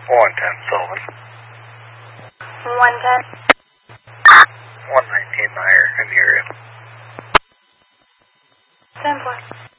110 Sullivan. 110. 119 Meyer in the area. 10-4.